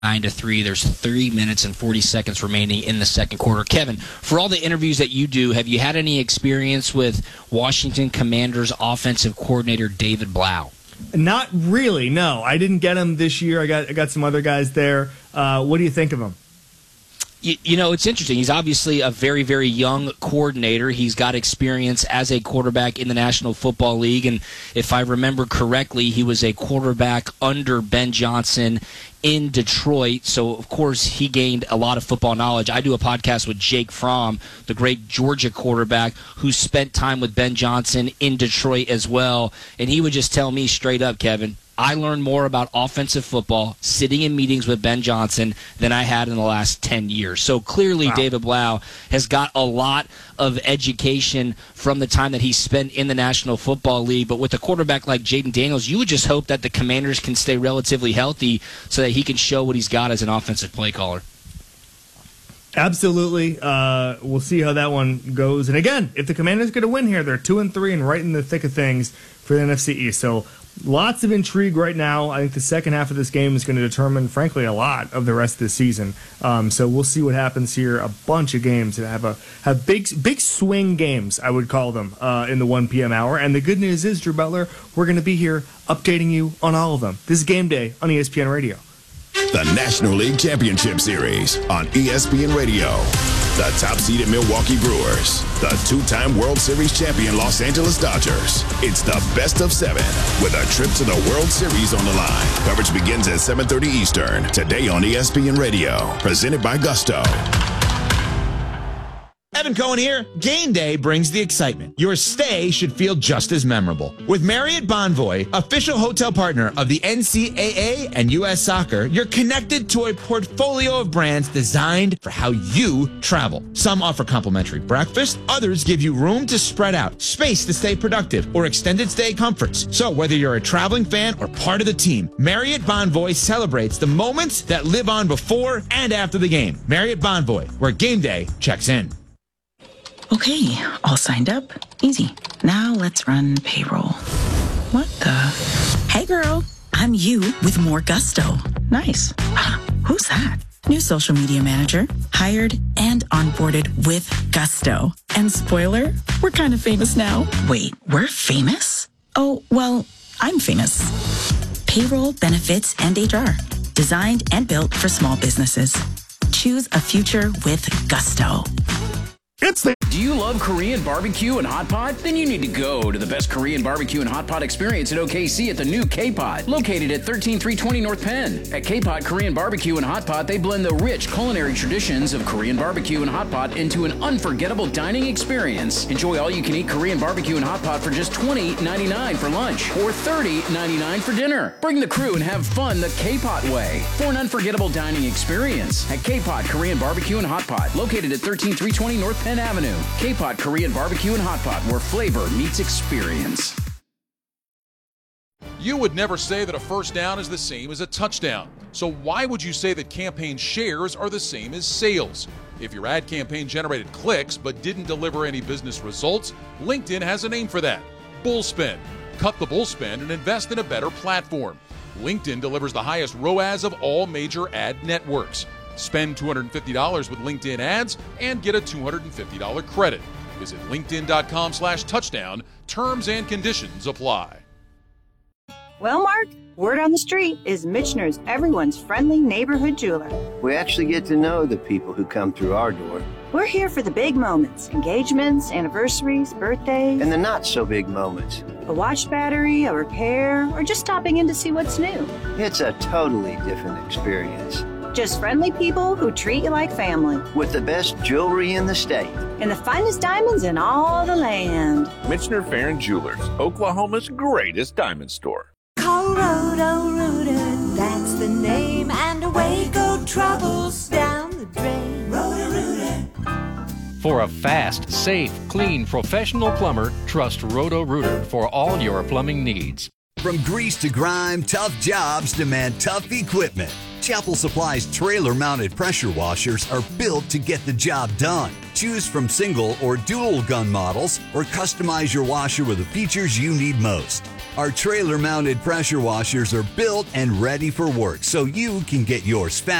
9-3. There's 3 minutes and 40 seconds remaining in the second quarter. Kevin, for all the interviews that you do, have you had any experience with Washington Commanders offensive coordinator David Blau? Not really, no. I didn't get him this year. I got some other guys there. What do you think of him? You know, it's interesting. He's obviously a very, very young coordinator. He's got experience as a quarterback in the National Football League. And if I remember correctly, he was a quarterback under Ben Johnson in Detroit. So, of course, he gained a lot of football knowledge. I do a podcast with Jake Fromm, the great Georgia quarterback, who spent time with Ben Johnson in Detroit as well. And he would just tell me straight up, Kevin, I learned more about offensive football sitting in meetings with Ben Johnson than I had in the last 10 years. So clearly David Blau has got a lot of education from the time that he spent in the National Football League. But with a quarterback like Jayden Daniels, you would just hope that the Commanders can stay relatively healthy so that he can show what he's got as an offensive play caller. Absolutely. We'll see how that one goes. And again, if the Commanders are going to win here, they're 2-3 and right in the thick of things for the NFC East. So lots of intrigue right now. I think the second half of this game is going to determine, frankly, a lot of the rest of the season. So we'll see what happens here. A bunch of games that have big swing games, I would call them, in the 1 p.m. hour. And the good news is, Drew Butler, we're going to be here updating you on all of them. This is Game Day on ESPN Radio. The National League Championship Series on ESPN Radio. The top-seeded Milwaukee Brewers. The two-time World Series champion Los Angeles Dodgers. It's the best of 7 with a trip to the World Series on the line. Coverage begins at 7:30 Eastern. Today on ESPN Radio. Presented by Gusto. Evan Cohen here. Game day brings the excitement. Your stay should feel just as memorable. With Marriott Bonvoy, official hotel partner of the NCAA and U.S. Soccer, you're connected to a portfolio of brands designed for how you travel. Some offer complimentary breakfast, others give you room to spread out, space to stay productive, or extended stay comforts. So whether you're a traveling fan or part of the team, Marriott Bonvoy celebrates the moments that live on before and after the game. Marriott Bonvoy, where game day checks in. Okay, all signed up. Easy. Now let's run payroll. What the? Hey girl, I'm you with more Gusto. Nice. Who's that? New social media manager. Hired and onboarded with Gusto. And spoiler, we're kind of famous now. Wait, we're famous? Oh, well, I'm famous. Payroll, benefits, and HR. Designed and built for small businesses. Choose a future with Gusto. Do you love Korean barbecue and hot pot? Then you need to go to the best Korean barbecue and hot pot experience at OKC at the new K-Pot, located at 13320 North Penn. At K-Pot Korean Barbecue and Hot Pot, they blend the rich culinary traditions of Korean barbecue and hot pot into an unforgettable dining experience. Enjoy all-you-can-eat Korean barbecue and hot pot for just $20.99 for lunch or $30.99 for dinner. Bring the crew and have fun the K-Pot way for an unforgettable dining experience at K-Pot Korean Barbecue and Hot Pot, located at 13320 North Penn Avenue. K-Pot Korean Barbecue and Hot Pot, where flavor meets experience. You would never say that a first down is the same as a touchdown. So why would you say that campaign shares are the same as sales? If your ad campaign generated clicks but didn't deliver any business results, LinkedIn has a name for that. Bullspend. Cut the bullspend and invest in a better platform. LinkedIn delivers the highest ROAS of all major ad networks. Spend $250 with LinkedIn ads and get a $250 credit. Visit linkedin.com/touchdown. Terms and conditions apply. Well, Mark, word on the street is Michener's everyone's friendly neighborhood jeweler. We actually get to know the people who come through our door. We're here for the big moments, engagements, anniversaries, birthdays. And the not so big moments. A watch battery, a repair, or just stopping in to see what's new. It's a totally different experience. Just friendly people who treat you like family. With the best jewelry in the state. And the finest diamonds in all the land. Michener Farron Jewelers, Oklahoma's greatest diamond store. Call Roto-Rooter, that's the name, and away go troubles down the drain. Roto-Rooter. For a fast, safe, clean, professional plumber, trust Roto-Rooter for all your plumbing needs. From grease to grime, tough jobs demand tough equipment. Chapel Supply's trailer-mounted pressure washers are built to get the job done. Choose from single or dual gun models or customize your washer with the features you need most. Our trailer-mounted pressure washers are built and ready for work so you can get yours fast.